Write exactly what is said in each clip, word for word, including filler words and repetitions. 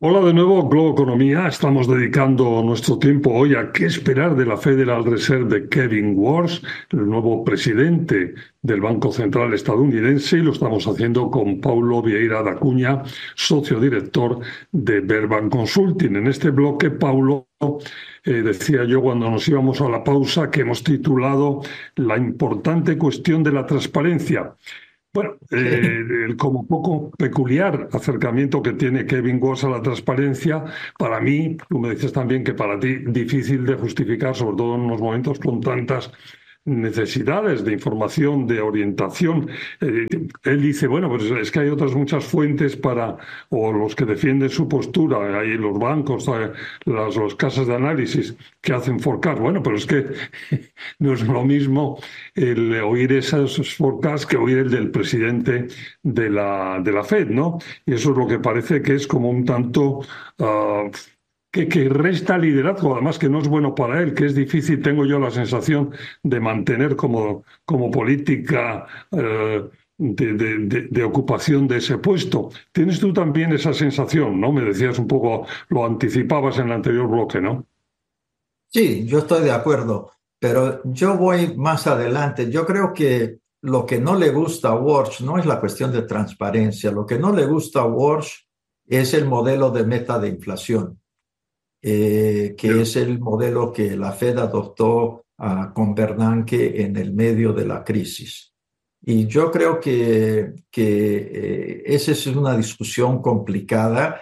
Hola de nuevo, Globo Economía. Estamos dedicando nuestro tiempo hoy a qué esperar de la Federal Reserve de Kevin Warsh, el nuevo presidente del Banco Central estadounidense, y lo estamos haciendo con Paulo Vieira da Cunha, socio director de Verban Consulting. En este bloque, Paulo, eh, decía yo cuando nos íbamos a la pausa que hemos titulado La importante cuestión de la transparencia. Bueno, eh, el como poco peculiar acercamiento que tiene Kevin Warsh a la transparencia, para mí, tú me dices también que para ti difícil de justificar, sobre todo en unos momentos con tantas necesidades de información, de orientación. Eh, él dice, bueno, pues es que hay otras muchas fuentes para, o los que defienden su postura, hay los bancos, eh, las, las casas de análisis que hacen forecast. Bueno, pero es que no es lo mismo el oír esos forecasts que oír el del presidente de la, de la Fed, ¿no? Y eso es lo que parece que es como un tanto... uh, que, que resta liderazgo, además que no es bueno para él, que es difícil, tengo yo la sensación, de mantener como, como política eh, de, de, de, de ocupación de ese puesto. Tienes tú también esa sensación, ¿no? Me decías un poco, lo anticipabas en el anterior bloque, ¿no? Sí, yo estoy de acuerdo, pero yo voy más adelante. Yo creo que lo que no le gusta a Walsh no es la cuestión de transparencia. Lo que no le gusta a Walsh es el modelo de meta de inflación, eh, que Ya. es el modelo que la Fed adoptó ah, con Bernanke en el medio de la crisis. Y yo creo que, que eh, esa es una discusión complicada.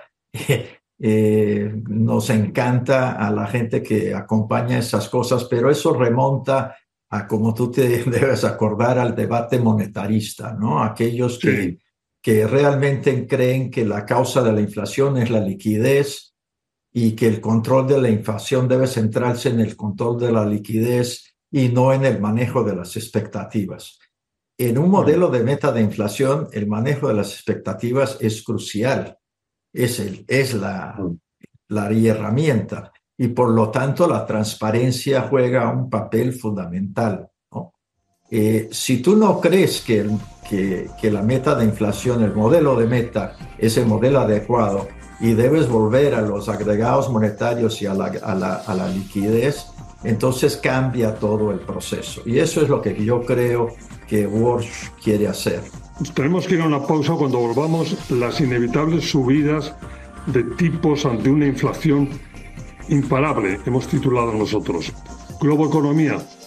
Eh, nos encanta a la gente que acompaña esas cosas, pero eso remonta a, como tú te debes acordar, al debate monetarista, ¿no? Aquellos que, Sí. que realmente creen que la causa de la inflación es la liquidez y que el control de la inflación debe centrarse en el control de la liquidez y no en el manejo de las expectativas. En un Mm. modelo de meta de inflación, el manejo de las expectativas es crucial, es, el, es la, Mm. la herramienta y por lo tanto la transparencia juega un papel fundamental, ¿no? Eh, si tú no crees que, el, que, que la meta de inflación, el modelo de meta, es el modelo adecuado y debes volver a los agregados monetarios y a la, a la, a la liquidez, entonces cambia todo el proceso. Y eso es lo que yo creo que Walsh quiere hacer. Pues tenemos que ir a una pausa cuando volvamos. Las inevitables subidas de tipos ante una inflación imparable, hemos titulado nosotros. Globo Economía.